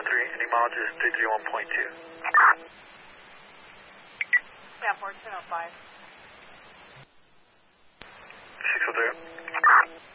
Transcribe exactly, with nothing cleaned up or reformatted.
one three, any mileage is three three one point two. Yeah, fourteen oh five. six oh three.